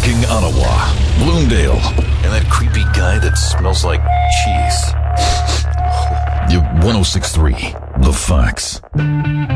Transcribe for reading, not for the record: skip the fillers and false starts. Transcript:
Fucking Ottawa, Bloomdale, And that creepy guy that smells like cheese. you 106.3, The Facts.